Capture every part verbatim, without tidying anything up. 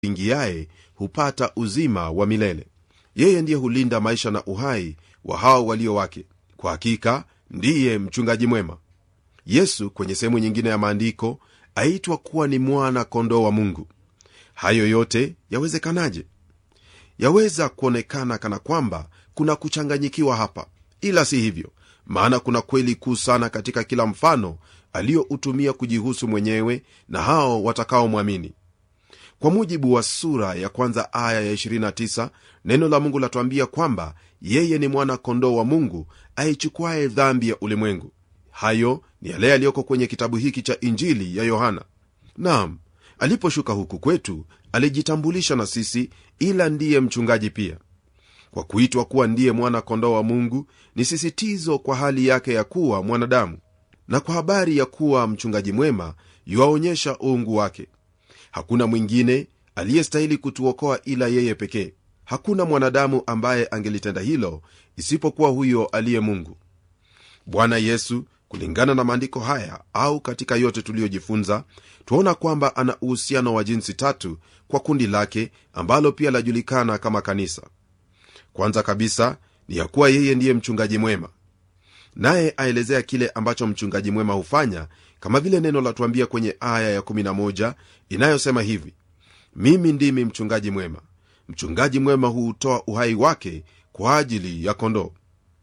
ingiaye hupata uzima wa milele. Yeye ndiye hulinda maisha na uhai wa hao walio wake. Kwa hakika ndiye mchungaji mwema. Yesu kwenye sehemu nyingine ya maandiko aitwa kuwa ni mwana kondoo wa Mungu. Hayo yote yawezekanaje? Yaweza kuonekana kana kwamba kuna kuchanganyikiwa hapa, ila si hivyo, maana kuna kweli kuu sana katika kila mfano aliyoutumia kujihusu mwenyewe na hao watakaomwamini. Kwa mujibu wa sura ya kwanza aya ya ishirini na tisa, neno la Mungu latuambia kwamba yeye ni mwana kondoo wa Mungu aichukuaye dhambi ya ulimwengu. Hayo ni yale yaliyoko kwenye kitabu hiki cha Injili ya Yohana. Naam, aliposhuka huku kwetu alijitambulisha na sisi, ila ndiye mchungaji pia. Kwa kuitwa kuwa ndiye mwana kondoo wa Mungu ni sisitizo kwa hali yake ya kuwa mwanadamu, na kwa habari ya kuwa mchungaji mwema yuaonyesha uungu wake. Hakuna mwingine aliyestahili kutuokoa ila yeye pekee. Hakuna mwanadamu ambaye angelitenda hilo isipokuwa huyo aliye Mungu. Bwana Yesu, kulingana na maandiko haya au katika yote tuliyojifunza, tuona kwamba ana uhusiano wa jinsi tatu kwa kundi lake ambalo pia lajulikana kama kanisa. Kwanza kabisa ni ya kuwa yeye ndiye mchungaji mwema, naye aelezea kile ambacho mchungaji mwema hufanya, kama vile neno la tuambia kwenye aya ya kumi na moja inayosema hivi: mimi ndimi mchungaji mwema, mchungaji mwema huutoa uhai wake kwa ajili ya kondoo.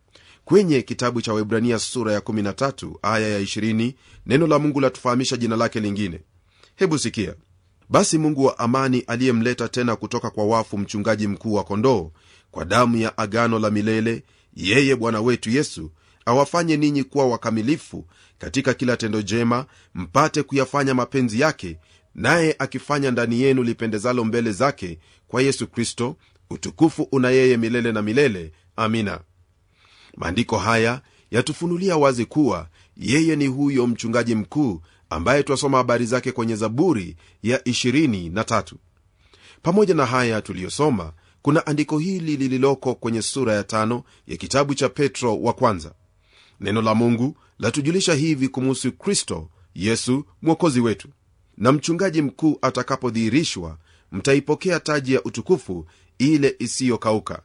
Kwenye kitabu cha Waebrania sura ya kumi na tatu aya ya ishirini, neno la Mungu latufahamisha jina lake lingine. Hebu sikia: basi Mungu wa amani aliyemleta tena kutoka kwa wafu mchungaji mkuu wa kondoo kwa damu ya agano la milele, yeye Bwana wetu Yesu, awafanye ninyi kuwa wakamilifu katika kila tendo jema, mpate kuyafanya mapenzi yake, naye akifanya ndani yenu lipendezalo mbele zake, kwa Yesu Kristo, utukufu una yeye milele na milele. Amina. Maandiko haya yatufunulia wazi kuwa yeye ni huyo mchungaji mkuu ambaye twasoma habari zake kwenye Zaburi ya ishirini na tatu. Pamoja na haya tuliyosoma, kuna andiko hili lililoko kwenye sura ya tano ya kitabu cha Petro wa kwanza. Neno la Mungu latujulisha hivi kumuhusu Kristo Yesu mwokozi wetu: na mchungaji mkuu atakapodhihirishwa, mtaipokea taji ya utukufu ile isiyokauka.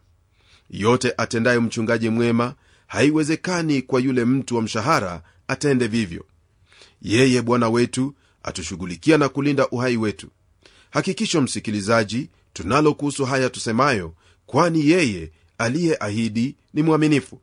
Yote atendaye mchungaji mwema, haiwezekani kwa yule mtu wa mshahara atende vivyo. Yeye Bwana wetu atushughulikia na kulinda uhai wetu. Hakikisho msikilizaji, tunalo kuhusu haya tusemayo, kwani yeye aliyeahidi ni mwaminifu.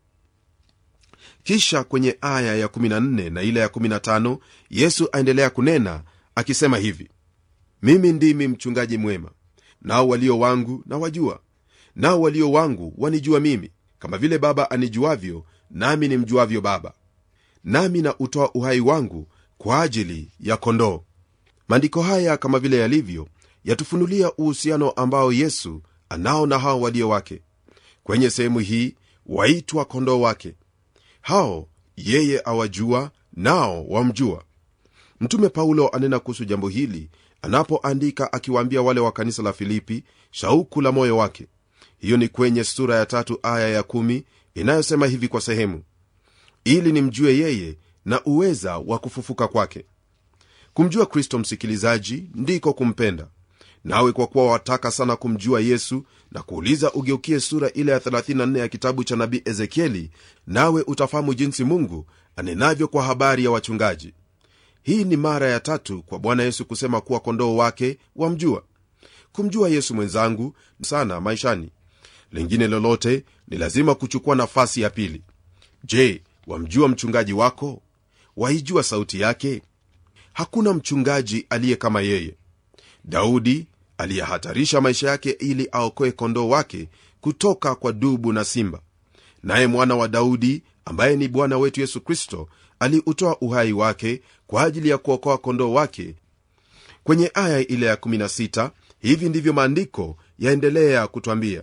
Kisha kwenye aya ya kumi na nne na ile ya kumi na tano Yesu aendelea kunena akisema hivi: mimi ndimi mchungaji mwema, nao walio wangu na wajua, nao walio wangu wanijua mimi, kama vile Baba anijuavyo, nami nimjuavyo Baba, nami na utoa uhai wangu kwa ajili ya kondoo. Maandiko haya kama vile yalivyo yatufunulia uhusiano ambao Yesu anao na hao walio wake. Kwenye sehemu hii waitwa kondoo wake. Hao yeye awajua, nao wamjua. Mtume Paulo anena kuhusu jambo hili anapoandika akiwaambia wale wa kanisa la Filipi shauku la moyo wake. Hiyo ni kwenye sura ya tatu aya ya kumi inayosema hivi kwa sehemu: ili nimjue yeye na uweza wa kufufuka kwake. Kumjua Kristo, msikilizaji, ndiko kumpenda. Nawe kwa kuwa wataka sana kumjua Yesu na kuuliza, ugeukie sura ile ya thelathini na nne ya kitabu cha nabii Ezekieli, nawe utafahamu jinsi Mungu anenavyo kwa habari ya wachungaji. Hii ni mara ya tatu kwa Bwana Yesu kusema kuwa kondoo wake wamjua. Kumjua Yesu mwenzangu sana maishani. Lingine lolote ni lazima kuchukua nafasi ya pili. Je, wamjua mchungaji wako? Waijua sauti yake? Hakuna mchungaji aliye kama yeye. Daudi aliyehatarisha maisha yake ili aokoe kondoo wake kutoka kwa dubu na simba. Naye mwana wa Daudi ambaye ni Bwana wetu Yesu Kristo aliutoa uhai wake kwa ajili ya kuokoa kondoo wake. Kwenye aya ile ya kumi na sita hivi ndivyo maandiko yaendelea kutwambia: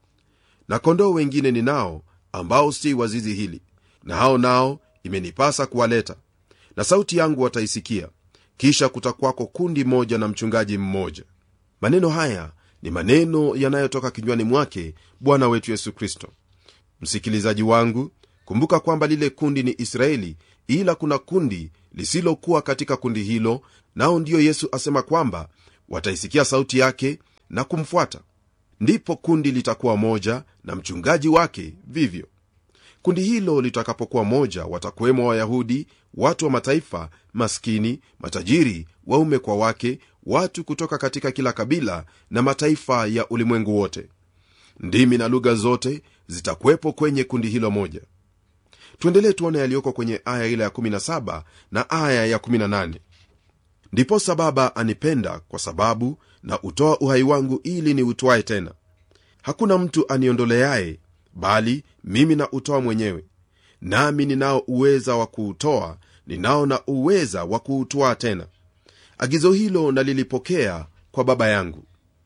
na kondoo wengine ninao ambao si wa zizi hili, na hao nao imenipasa kuwaleta, na sauti yangu wataisikia, kisha kutakwako kundi moja na mchungaji mmoja. Maneno haya ni maneno yanayotoka kinywani mwake Bwana wetu Yesu Kristo. Msikilizaji wangu, kumbuka kwamba lile kundi ni Israeli, ila kuna kundi lisilokuwa katika kundi hilo, nao ndio Yesu asema kwamba wataisikia sauti yake na kumfuata. Ndipo kundi litakuwa moja na mchungaji wake vivyo. Kundi hilo litakapokuwa moja, watakuwemo Wayahudi, watu wa mataifa, maskini, matajiri, waume kwa wake, watu kutoka katika kila kabila na mataifa ya ulimwengu wote. Ndimi na lugha zote zitakuwepo kwenye kundi hilo moja. Tuendelee tuone yaliyoko kwenye aya ile ya kumi na saba na aya ya kumi na nane. Ndiposa Baba anipenda kwa sababu na utoa uhai wangu ili ni utwae tena. Hakuna mtu aniondoleaye, bali mimi na utoa mwenyewe. Nami ninao uweza wa kuutoa, ninao na uweza wa kuutwaa tena. Agizo hilo nalilipokea kwa Baba yangu.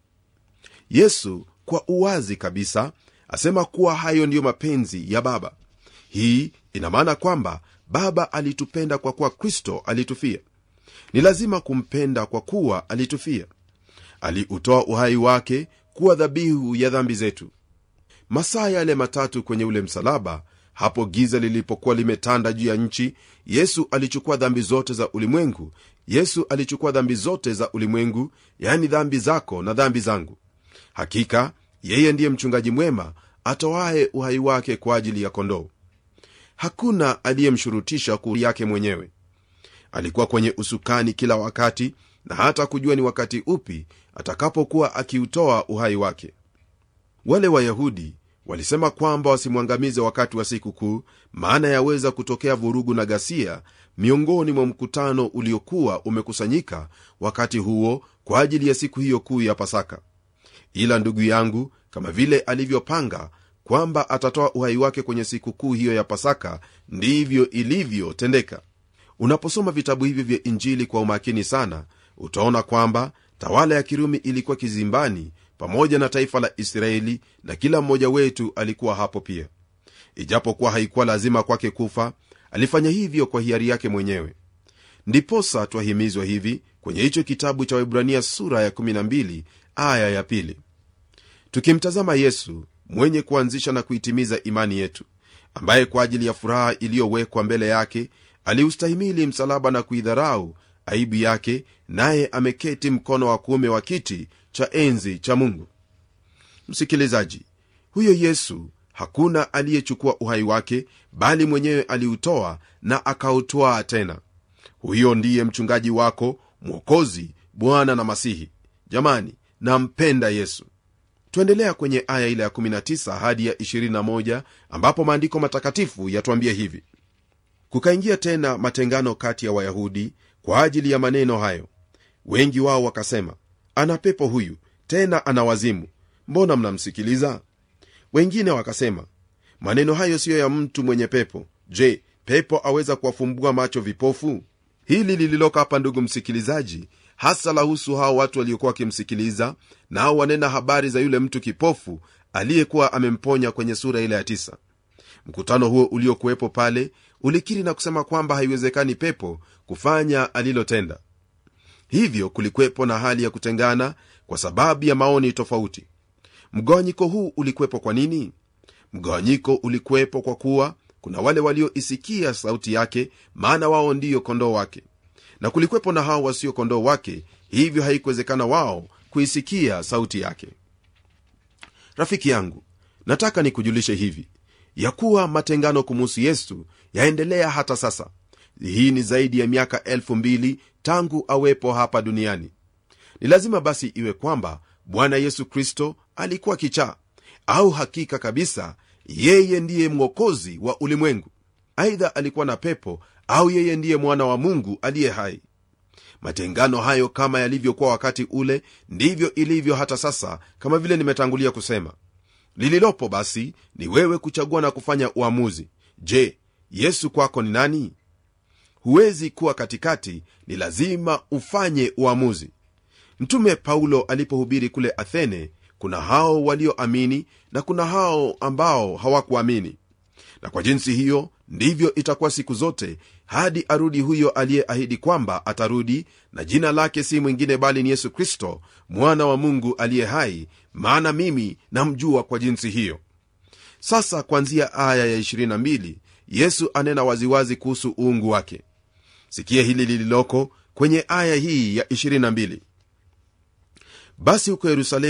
Yesu kwa uwazi kabisa asema kuwa hayo ndiyo mapenzi ya Baba. Hii ina maana kwamba Baba alitupenda kwa kuwa Kristo alitufia. Ni lazima kumpenda kwa kuwa alitufia. Aliutoa uhai wake kuwa dhabihu ya dhambi zetu. Masaa yale matatu kwenye ule msalaba, hapo giza lilipokuwa limetanda juu ya nchi, Yesu alichukua dhambi zote za ulimwengu. Yesu alichukua dhambi zote za ulimwengu, yani dhambi zako na dhambi zangu. Hakika yeye ndiye mchungaji mwema atoaye uhai wake kwa ajili ya kondoo. Hakuna aliyemshurutisha kuri yake mwenyewe. Alikuwa kwenye usukani kila wakati, na hata kujua ni wakati upi atakapokuwa akiutoa uhai wake. Wale Wayahudi walisema kwamba wasimwangamize wakati wa siku kuu, maana yaweza kutokea vurugu na ghasia miongoni mwa mkutano uliokuwa umekusanyika wakati huo kwa ajili ya siku hiyo kuu ya Pasaka. Ila ndugu yangu, kama vile alivyopanga kwamba atatoa uhai wake kwenye siku kuu hiyo ya Pasaka, ndivyo ilivyotendeka. Unaposoma vitabu hivi vya Injili kwa umakini sana, utaona kwamba tawala ya Kirumi ilikuwa kizimbani pamoja na taifa la Israeli, na kila mmoja wetu alikuwa hapo pia. Ijapokuwa haikuwa lazima kwake kufa, alifanya hivyo kwa hiari yake mwenyewe. Ndiposa twahimizwa hivi kwenye hicho kitabu cha Waebrania sura ya kumi na mbili aya ya pili. Tukimtazama Yesu mwenye kuanzisha na kuitimiza imani yetu, ambaye kwa ajili ya furaha iliyowekwa mbele yake aliustahimili msalaba na kuidharau aibu yake, naye ameketi mkono wa kuume wa kiti cha enzi cha Mungu. Msikilizaji, huyo Yesu hakuna aliyechukua uhai wake, bali mwenyewe aliutoa na akautoa tena. Huyo ndiye mchungaji wako, Mwokozi, Bwana na Masihi. Jamani, nampenda Yesu. Tuendelea kwenye aya ile ya kumi na tisa hadi ya ishirini na moja, ambapo maandiko matakatifu yatuambia hivi: kukaingia tena matengano kati ya Wayahudi kwa ajili ya maneno hayo. Wengi wao wakasema, ana pepo huyu, tena ana wazimu, mbona mnamsikiliza? Wengine wakasema, maneno hayo siyo ya mtu mwenye pepo. Je, pepo aweza kuwafumbua macho vipofu? Hili lililoka hapa, ndugu msikilizaji, hasa lahusu hao watu waliokuwa wakimsikiliza, nao wanena habari za yule mtu kipofu aliyekuwa amemponya kwenye sura ile ya tisa. Mkutano huo uliokuwepo pale ulikiri na kusema kwamba haiwezekani pepo kufanya alilotenda. Hivyo kulikuwepo na hali ya kutengana kwa sababu ya maoni tofauti. Mgawanyiko huu ulikuwepo kwa nini? Mgawanyiko ulikuwepo kwa kuwa kuna wale walioisikia sauti yake, maana wao ndiyo kondoo wake, na kulikuwepo na hao wasio kondoo wake, hivyo haikuwezekana wao kuisikia sauti yake. Rafiki yangu, nataka nikujulishe hivi ya kuwa matengano kumuhusu Yesu yaendelea hata sasa. Hii ni zaidi ya miaka elfu mbili tangu awepo hapa duniani. Ni lazima basi iwe kwamba Bwana Yesu Kristo alikuwa kichaa, au hakika kabisa yeye ndiye Mwokozi wa ulimwengu. Aidha alikuwa na pepo, au yeye ndiye mwana wa Mungu aliye hai. Matengano hayo kama yalivyokuwa wakati ule, ndivyo ilivyo hata sasa, kama vile nimetangulia kusema. Lililopo basi ni wewe kuchagua na kufanya uamuzi. Je, Yesu kwako ni nani? Huwezi kuwa katikati, ni lazima ufanye uamuzi. Mtume Paulo alipohubiri kule Athene, kuna hao walioamini na kuna hao ambao hawakuamini. Na kwa jinsi hiyo ndivyo itakuwa siku zote hadi arudi huyo aliyeahidi kwamba atarudi, na jina lake si mwingine bali ni Yesu Kristo, mwana wa Mungu aliye hai, maana mimi namjua kwa jinsi hiyo. Sasa kuanzia aya ya ishirini na mbili, Yesu anena waziwazi kuhusu uungu wake. Sikia hili lililoko kwenye aya hii ya ishirini na mbili. Basi huko Yerusalemu